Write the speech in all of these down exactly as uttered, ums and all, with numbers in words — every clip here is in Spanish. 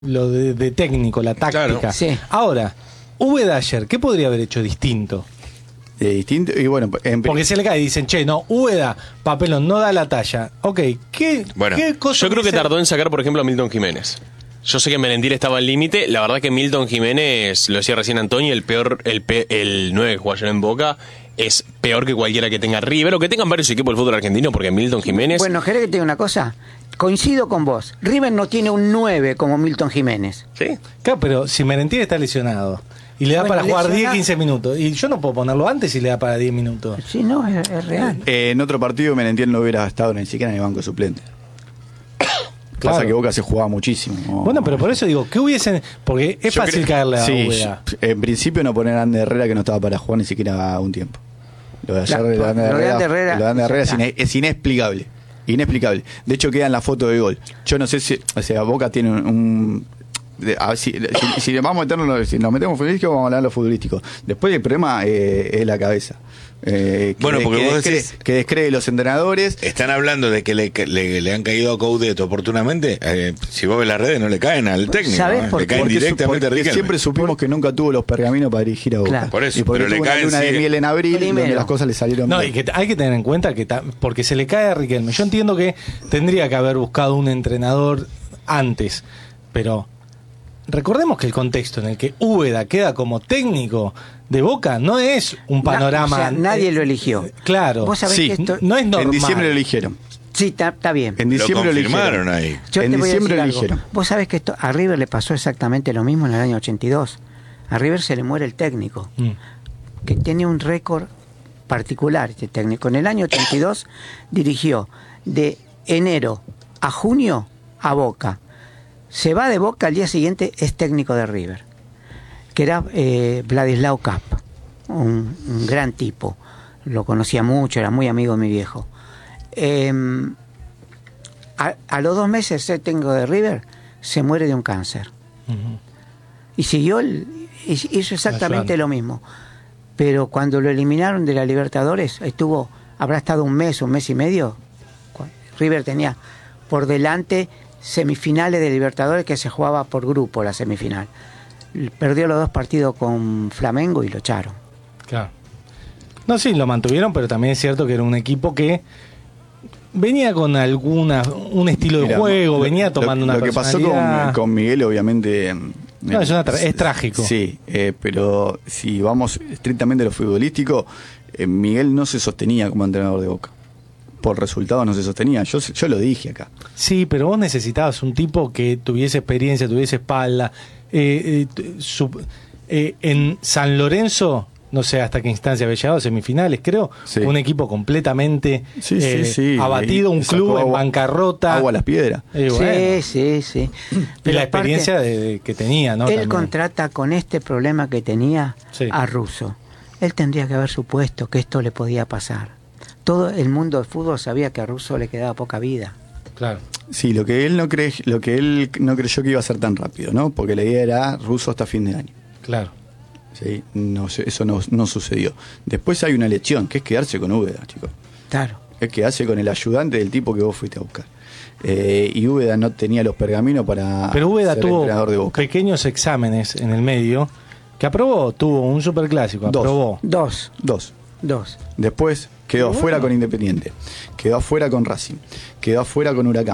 lo de, de técnico, la táctica. Claro. Sí. Ahora, Úbeda ayer, ¿qué podría haber hecho distinto? De distinto, y bueno, en, Porque se le cae y dicen, che, no, Úbeda, papelón, no da la talla. Ok, ¿qué, Bueno, qué cosa Yo creo que dice- tardó en sacar, por ejemplo, a Milton Jiménez. Yo sé que Merentiel estaba al límite. La verdad que Milton Jiménez, lo decía recién Antonio, el peor, el, pe- el nueve que jugó ayer en Boca es peor que cualquiera que tenga River o que tengan varios equipos del fútbol argentino, porque Milton Jiménez... Bueno, ¿querés que te diga una cosa? Coincido con vos. River no tiene un nueve como Milton Jiménez. ¿Sí? Claro, pero si Merentiel está lesionado y le da Bueno, para jugar diez, lesionado. quince minutos, y yo no puedo ponerlo antes y le da para diez minutos. Sí, no, es, es real. eh, en otro partido Merentiel no hubiera estado ni siquiera en el banco de suplente. Claro. Pasa que Boca se jugaba muchísimo. Bueno, pero por eso digo, ¿qué hubiesen...? Porque es Yo fácil creo- caerle a sí, Úbeda. en principio no poner a Ander Herrera, que no estaba para jugar ni siquiera un tiempo. Lo de ayer Claro, de lo Ander de Herrera, Ander Herrera, lo de Ander Herrera es, ya está. ine- es inexplicable. Inexplicable. De hecho, queda en la foto del gol. Yo no sé si... O sea, Boca tiene un... un- de- a ver, si, si, si vamos a meternos, si nos metemos en futbolístico, vamos a hablar de lo futbolístico. Después el problema eh, es la cabeza. Eh, que, Bueno, porque que vos descree, decís- que descree los entrenadores. Están hablando de que le, que le, le han caído a Coudet oportunamente. Eh, si vos ves las redes, no le caen al técnico. ¿Sabés ¿no? por Le qué? caen Porque, su- directamente a porque Riquelme. siempre supimos que nunca tuvo los pergaminos para dirigir a Boca. Claro. Por eso, y porque pero le tuvo una caen, luna de sí. miel en abril Primero. donde las cosas le salieron No, bien. y que t- hay que tener en cuenta que ta- porque se le cae a Riquelme. Yo entiendo que tendría que haber buscado un entrenador antes, pero recordemos que el contexto en el que Úbeda queda como técnico de Boca no es un panorama. Na- o sea, nadie eh, lo eligió. Claro. Vos sabés Sí, que esto... No es normal. En diciembre lo eligieron. Sí, está está bien. En Lo diciembre lo confirmaron eligieron. ahí. Yo en te voy a diciembre decir lo algo. eligieron. Vos sabés que esto, a River le pasó exactamente lo mismo en el año ochenta y dos. A River se le muere el técnico, Mm. que tiene un récord particular este técnico. En el año ochenta y dos dirigió de enero a junio a Boca. Se va de Boca, al día siguiente es técnico de River, que era eh, Vladislao Cap, un, un gran tipo. Lo conocía mucho, era muy amigo de mi viejo. Eh, a, a los dos meses ser técnico de River se muere de un cáncer. Ujú. Y siguió, el, hizo exactamente Ayudando. lo mismo. Pero cuando lo eliminaron de la Libertadores, estuvo, habrá estado un mes, un mes y medio. Cu- River tenía por delante semifinales de Libertadores que se jugaba por grupo la semifinal. Perdió los dos partidos con Flamengo y lo echaron. Claro. No, sí, lo mantuvieron, pero también es cierto que era un equipo que venía con alguna un estilo de Mira, juego, lo- venía tomando lo, una Lo que pasó con, personalidad. con Miguel, obviamente. No, eh, es una tra- es trágico. Sí, eh, pero si vamos estrictamente a lo futbolístico, eh, Miguel no se sostenía como entrenador de Boca. Por resultados no se sostenía. Yo, yo lo dije acá. Sí, pero vos necesitabas un tipo que tuviese experiencia, tuviese espalda. Eh, eh, t- su- eh, en San Lorenzo, no sé hasta qué instancia había llegado, semifinales, creo. Sí. Un equipo completamente Sí, eh, sí, sí. abatido, Y un sacó club en agua- bancarrota. Agua a las piedras. Eh, bueno. Sí, sí, sí. Y Pero la aparte, experiencia de, de- que tenía, ¿no? él También. contrata con este problema que tenía Sí. a Russo. Él tendría que haber supuesto que esto le podía pasar. Todo el mundo del fútbol sabía que a Russo le quedaba poca vida. Claro. Sí, lo que él no cree, lo que él no creyó que iba a ser tan rápido, ¿no? Porque la idea era ruso hasta fin de año. Claro. ¿Sí? No, sé, eso no, no sucedió. Después hay una lección, que es quedarse con Úbeda, chicos. Claro. Es quedarse con el ayudante del tipo que vos fuiste a buscar. Eh, y Úbeda no tenía los pergaminos para Pero Úbeda ser tuvo entrenador de Boca. pequeños exámenes en el medio que aprobó, tuvo un superclásico, Dos. aprobó. Dos, Dos. dos. Después quedó Pero afuera bueno. con Independiente, quedó afuera con Racing, quedó afuera con Huracán.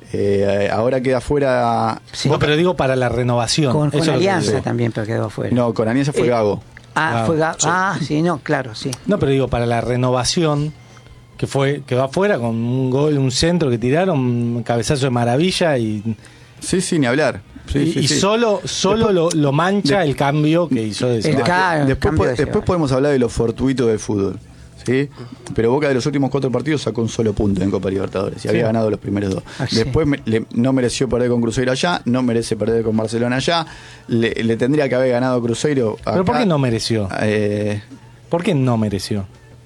Eh, ahora queda afuera. Sí. No, pero digo para la renovación. Con, Eso con es lo que Alianza digo. también, pero quedó afuera. No, con Alianza fue Eh, Gago. Ah, Gago. fue Ga- Sí. ah, sí, no, claro, sí. No, pero digo para la renovación que fue quedó afuera con un gol, un centro que tiraron, un cabezazo de maravilla y, Sí, sí, ni hablar. Sí, y, sí, y sí. solo solo lo, lo mancha el cambio que hizo de El Ceballos. ca- Después, cambio po- de después Ceballos. podemos hablar de lo fortuito del fútbol. ¿Sí? Pero Boca de los últimos cuatro partidos sacó un solo punto en Copa Libertadores y Sí. había ganado los primeros dos. Ah, sí. Después me- le- no mereció perder con Cruzeiro allá, no merece perder con Barcelona allá, le, le tendría que haber ganado Cruzeiro acá. ¿Pero por qué no mereció? Eh, ¿Por qué no mereció?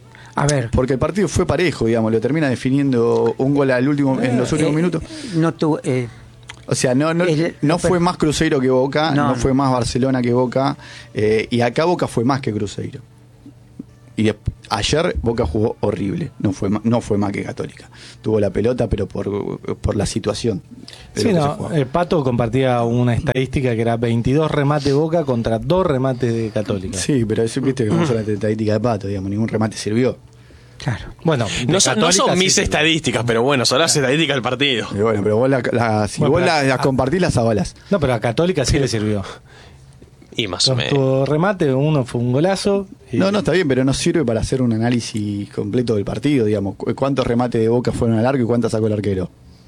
A ver, porque el partido fue parejo, digamos, lo termina definiendo un gol al último, en los últimos eh, minutos. no tuvo. eh, O sea, no, no, el- no no, fue pero- más Cruzeiro que Boca, no, No, fue no. más Barcelona que Boca, eh, y acá Boca fue más que Cruzeiro. Y de- ayer Boca jugó horrible, no fue ma- no fue más que Católica. Tuvo la pelota, pero por, por la situación. de Sí, lo que se no, jugaba. eh, Pato compartía una estadística que era veintidós remates de Boca contra dos remates de Católica. Sí, pero eso viste que como son la estadística de Pato, digamos, ningún remate sirvió. Claro. Bueno, No de son, no Católica son sí mis se- estadísticas, pero bueno, son las estadísticas del partido. Y bueno, pero vos la, la- si Bueno, vos pero- la- las compartís, las avalas. No, pero a Católica sí le sirvió. Y más o Dos menos. tuvo remate, uno fue un golazo. y- No, no, está bien, pero no sirve para hacer un análisis completo del partido, digamos. Cu- ¿Cuántos remates de Boca fueron al arco y cuántas sacó el arquero?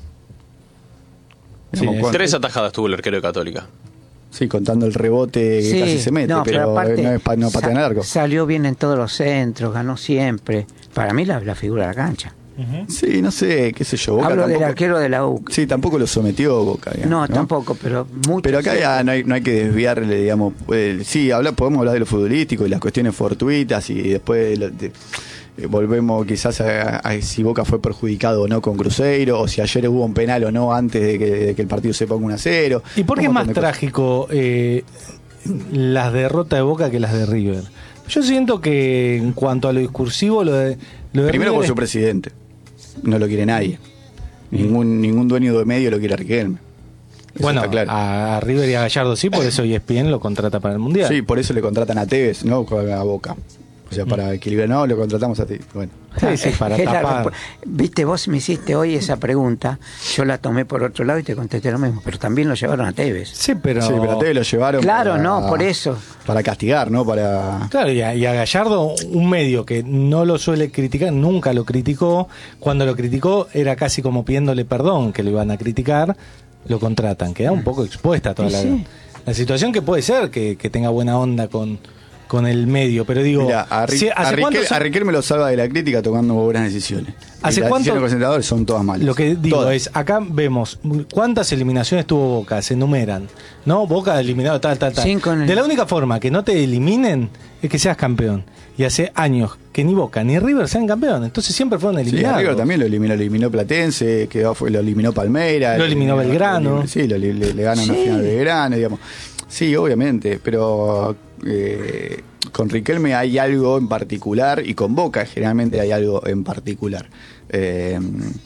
Sí, Digamos, es- cuán- Tres atajadas tuvo el arquero de Católica. Sí, contando el rebote que Sí, casi se mete, no, pero, aparte, no es pa- no patea en el sa- arco. Salió bien en todos los centros, ganó siempre. Para mí la, la figura de la cancha. Ujú. Sí, no sé, qué sé yo. Boca Hablo del tampoco, arquero de la U. Sí, tampoco lo sometió Boca. digamos, No, ¿no? tampoco, pero mucho. Pero acá sí. ya no hay, no hay que desviarle, digamos. eh, sí, habla, podemos hablar de lo futbolístico y las cuestiones fortuitas y después lo- de- eh, volvemos quizás a, a si Boca fue perjudicado o no con Cruzeiro, o si ayer hubo un penal o no antes de que, de que el partido se ponga uno a cero. ¿Y por qué es Un más montón de cosas. trágico eh, las derrotas de Boca que las de River? Yo siento que en cuanto a lo discursivo, lo de, lo de Primero River por es- su presidente. No lo quiere nadie. Ningún, ningún dueño de medio lo quiere a Riquelme. Eso Bueno, está claro. a River y a Gallardo sí, por eso E S P N lo contrata para el Mundial. Sí, por eso le contratan a Tevez, no a Boca. O sea, para equilibrar, no, lo contratamos a ti. Bueno. Sí, sí, para Es la tapar. respu- Viste, vos me hiciste hoy esa pregunta, yo la tomé por otro lado y te contesté lo mismo, pero también lo llevaron a Tevez. Sí, pero... Sí, pero a Tevez lo llevaron. Claro, para- no, por eso. Para castigar, ¿no? Para. Claro, y a, y a Gallardo, un medio que no lo suele criticar, nunca lo criticó. Cuando lo criticó era casi como pidiéndole perdón que lo iban a criticar, lo contratan. Queda un poco expuesta toda Y la, sí. la situación, que puede ser que, que tenga buena onda con, con el medio, pero digo, Mira, a, Ri- si- a, ¿hace cuánto Riquel- son- a Riquelme lo salva de la crítica tomando buenas decisiones. ¿Hace y las cuánto- decisiones de los entrenadores son todas malas. Lo que digo Todas. es, acá vemos cuántas eliminaciones tuvo Boca, se enumeran, ¿no? Boca eliminado tal, tal, tal. Cinco en el- De la única forma que no te eliminen es que seas campeón. Y hace años que ni Boca ni River sean campeón, entonces siempre fueron Sí, eliminados. a River también lo eliminó, lo eliminó Platense, quedó, fue, lo eliminó Palmeiras. Lo eliminó Belgrano. Sí, lo, le, le gana una Sí. final de Belgrano, digamos. Sí, obviamente, pero eh, con Riquelme hay algo en particular y con Boca generalmente hay algo en particular. Eh,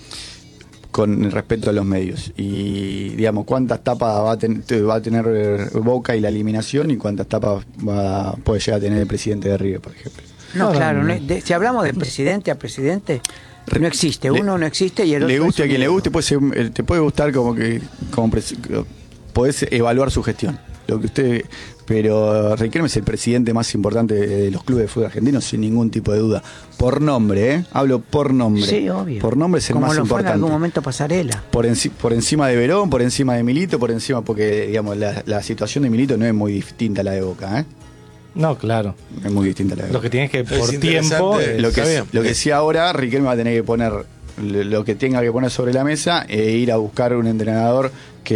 con respecto a los medios y digamos cuántas tapas va a, ten- va a tener eh, Boca y la eliminación y cuántas tapas va, puede llegar a tener el presidente de River, por ejemplo. No, No, claro, no. no- de- si hablamos de presidente a presidente, no existe. Le- Uno no existe y el otro le guste es a quien le unido. guste, puede ser, eh, te puede gustar como que como presi- podés evaluar su gestión, lo que usted, pero Riquelme es el presidente más importante de los clubes de fútbol argentinos sin ningún tipo de duda, por nombre, ¿eh? Hablo por nombre. Sí, obvio. Por nombre es el Como más lo fue en importante. algún momento Pasarela. Por, enci- por encima de Verón, por encima de Milito, por encima, porque digamos la, la situación de Milito no es muy distinta a la de Boca, ¿eh? No, claro. Es muy distinta a la de Lo Boca. que tienes que, Es por interesante. tiempo... eh, Lo que, Está bien. lo que sí ahora, Riquelme va a tener que poner lo lo que tenga que poner sobre la mesa e ir a buscar un entrenador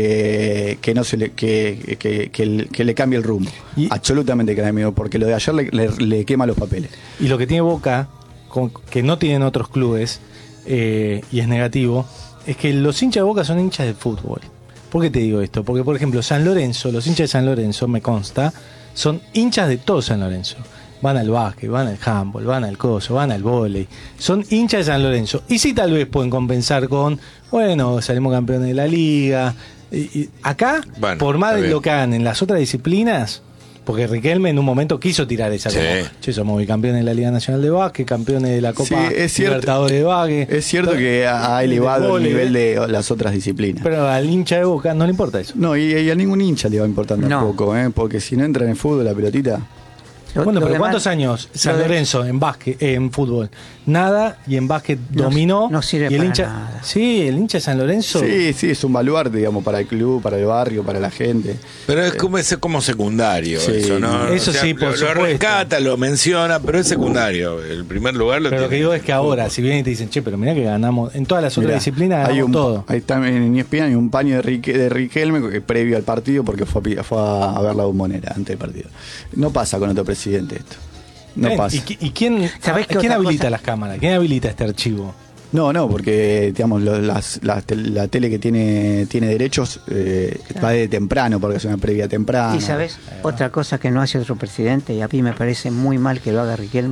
que, que no se le que, que, que le- que le cambie el rumbo. Y- Absolutamente que cambie, porque lo de ayer le, le- le quema los papeles. Y lo que tiene Boca, con- que no tienen otros clubes, eh, y es negativo, es que los hinchas de Boca son hinchas de fútbol. ¿Por qué te digo esto? Porque, por ejemplo, San Lorenzo, los hinchas de San Lorenzo, me consta, son hinchas de todo San Lorenzo. Van al básquet, van al handball, van al coso, van al vóley. Son hinchas de San Lorenzo. Y sí, tal vez pueden compensar con, bueno, salimos campeones de la liga. Y, y acá, Bueno, por más está de bien. lo que hagan en las otras disciplinas, porque Riquelme en un momento quiso tirar esa Sí. como, che, somos bicampeones de la Liga Nacional de Básquet, campeones de la Copa Sí, es cierto. Libertadores de Básquet. Es cierto que ha ha de elevado el vóley, nivel de las otras disciplinas. Pero al hincha de Boca no le importa eso. No, y, y a ningún hincha le va a importar No. tampoco, ¿eh? Porque si no entra en el fútbol la pelotita. Lo- Bueno, lo pero demás- ¿cuántos años San lo de- Lorenzo en básquet, eh, en fútbol? Nada, y en básquet No- dominó. no sirve y el para hincha, nada. Sí, el hincha de San Lorenzo. Sí, sí, es un baluarte, digamos, para el club, para el barrio, para la gente. Pero es como, es como secundario Sí. eso, ¿no? Eso sí, por lo, lo supuesto. rescata, lo menciona, pero es secundario. El primer lugar lo Pero lo que tiene digo es que ahora, si vienen y te dicen, che, pero mirá que ganamos, en todas las otras Mirá, disciplinas hay ganamos un, todo. Ahí está en E S P N hay un paño de, Rique- de Riquelme que- previo al partido porque fue, a, pi- fue a ver la bombonera antes del partido. No pasa con otro presidente esto. No Ven, pasa. ¿Y, qui- y quién, ¿Sabés qué quién otra habilita cosa? las cámaras? ¿Quién habilita este archivo? No, no, porque digamos lo- las- las tel- la tele que tiene tiene derechos eh, va de temprano porque es una previa temprana. Y sabes, otra cosa que no hace otro presidente, y a mí me parece muy mal que lo haga Riquelme,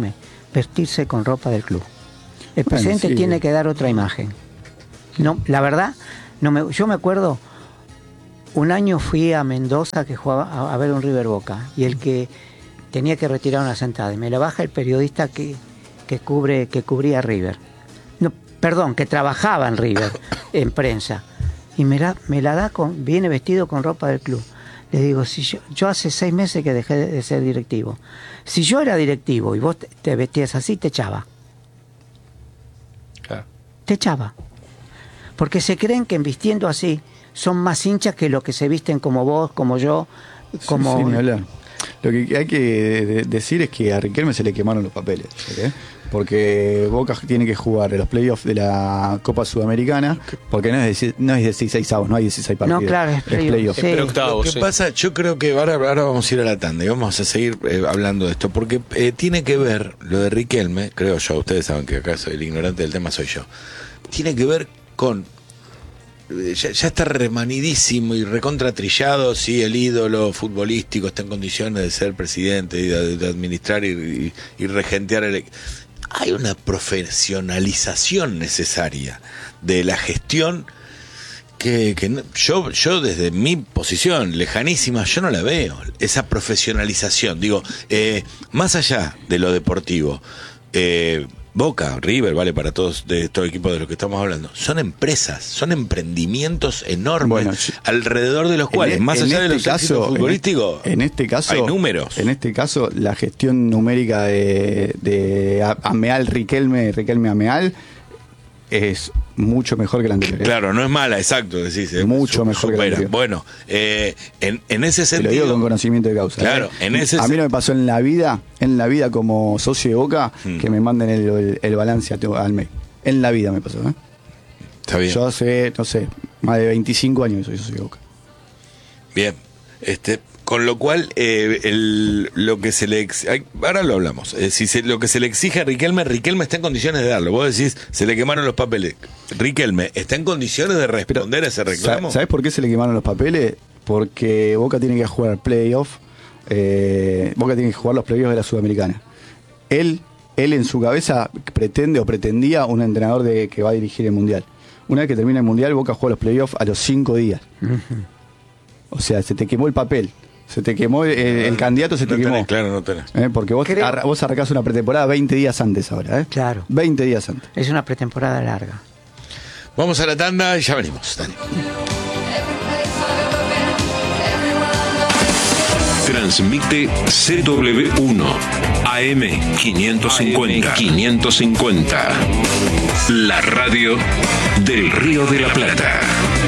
vestirse con ropa del club. El Bueno, presidente sí. tiene que dar otra imagen. No, la verdad, no me, yo me acuerdo, un año fui a Mendoza que jugaba a, a ver un River Boca y el que tenía que retirar una sentada y me la baja el periodista que, que cubre que cubría a River. No, perdón, que trabajaba en River en prensa y me la, me la da con viene vestido con ropa del club. Le digo, si yo, yo hace seis meses que dejé de ser directivo. Si yo era directivo y vos te, te vestías así, te echaba. Claro. Te echaba. Porque se creen que vistiendo así son más hinchas que los que se visten como vos, como yo, como... Sí, sí, ni hablar. Lo que hay que de- decir es que a Riquelme se le quemaron los papeles, ¿ok? Porque Boca tiene que jugar en los playoffs de la Copa Sudamericana, porque no es de, no es dieciséis avos, no hay dieciséis partidos. No, claro, es playoff, playoff. sí. Pero Lo octavos, que sí. pasa, yo creo que ahora, ahora vamos a ir a la tanda y vamos a seguir eh, hablando de esto, porque eh, tiene que ver lo de Riquelme, creo yo, ustedes saben que acá soy el ignorante del tema, soy yo, tiene que ver con, eh, ya, ya está remanidísimo y recontratrillado si el ídolo futbolístico está en condiciones de ser presidente y de, de administrar y, y, y regentear el... Hay una profesionalización necesaria de la gestión que, que no- yo, yo desde mi posición lejanísima, yo no la veo, esa profesionalización. Digo, eh, más allá de lo deportivo, eh, Boca, River, vale para todos de todo equipo de los que estamos hablando, son empresas, son emprendimientos enormes Bueno, yo- alrededor de los cuales, En e- más en allá de este los caso, éxitos en e- futbolísticos, en este caso, hay números. En este caso, la gestión numérica de, de A- Ameal Riquelme, Riquelme Ameal, es mucho mejor que la anterior. ¿eh? Claro, no es mala, exacto, decís, eh, Mucho mejor que la supera. anterior. Bueno, eh, en, en ese Te lo sentido, digo con conocimiento de causa. Claro, ¿eh? en ese a mí no me pasó en la vida, en la vida como socio de Boca, Hmm. que me manden el, el- el balance a tu- al mes. En la vida me pasó. ¿eh? está bien. Yo hace, no sé, más de veinticinco años que soy socio de Boca. Bien, este, con lo cual, eh, el, lo que se le ex- ay, ahora lo hablamos, eh, si se, lo que se le exige a Riquelme, Riquelme está en condiciones de darlo. Vos decís, se le quemaron los papeles. Riquelme, ¿está en condiciones de responder a ese reclamo? Sa- ¿Sabes por qué se le quemaron los papeles? Porque Boca tiene que jugar playoff, eh, Boca tiene que jugar los playoffs de la Sudamericana. Él, él en su cabeza pretende o pretendía un entrenador de, que va a dirigir el Mundial. Una vez que termina el Mundial, Boca juega los playoffs a los cinco días. O sea, se te quemó el papel. Se te quemó el, el candidato, se te No tenés, quemó. claro, no tenés. Eh, Porque vos, Creo- arra- vos arrancás una pretemporada veinte días antes ahora. ¿eh? Claro. veinte días antes. Es una pretemporada larga. Vamos a la tanda y ya venimos. Dale. Transmite C W uno A M quinientos cincuenta. quinientos cincuenta. La radio del Río de la Plata.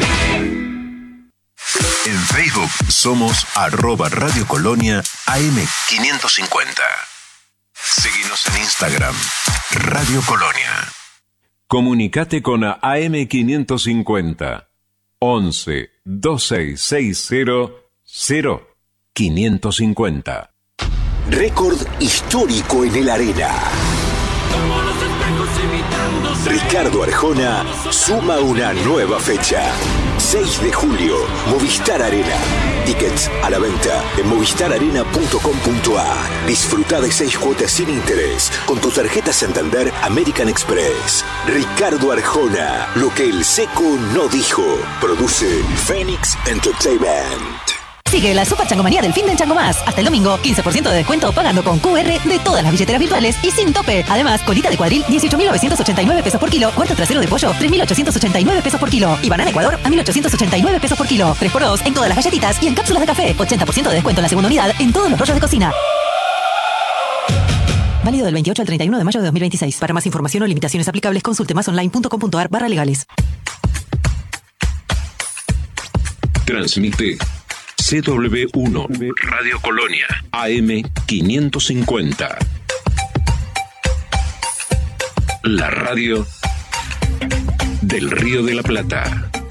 En Facebook somos arroba Radio Colonia A M quinientos cincuenta. Seguinos en Instagram, Radio Colonia. Comunicate con A M quinientos cincuenta. once veintiséis sesenta cero quinientos cincuenta. Récord histórico en el Arena. Ricardo Arjona suma una nueva fecha. seis de julio, Movistar Arena. Tickets a la venta en movistar arena punto com punto a r. Disfruta de seis cuotas sin interés con tu tarjeta Santander American Express. Ricardo Arjona, lo que el seco no dijo. Produce Phoenix Entertainment. Sigue la Super Changomanía del fin de Chango Más. Hasta el domingo, quince por ciento de descuento pagando con Q R de todas las billeteras virtuales y sin tope. Además, colita de cuadril, dieciocho mil novecientos ochenta y nueve pesos por kilo. Cuarto trasero de pollo, tres mil ochocientos ochenta y nueve pesos por kilo. Y banana Ecuador, a mil ochocientos ochenta y nueve pesos por kilo. tres por dos en todas las galletitas y en cápsulas de café. ochenta por ciento de descuento en la segunda unidad en todos los rollos de cocina. Válido del veintiocho al treinta y uno de mayo de dos mil veintiséis. Para más información o limitaciones aplicables, consulte masonline punto com punto a r barra legales. Transmite C W uno Radio Colonia A M quinientos cincuenta. La radio del Río de la Plata.